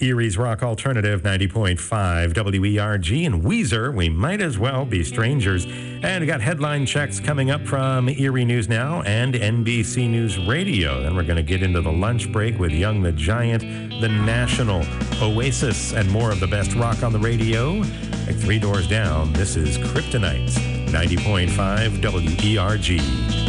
Erie's Rock Alternative 90.5 WERG and Weezer, We Might As Well Be Strangers. And we got headline checks coming up from Erie News Now and NBC News Radio. Then we're going to get into the lunch break with Young the Giant, The National, Oasis, and more of the best rock on the radio. Like 3 doors down, this is Kryptonite 90.5 WERG.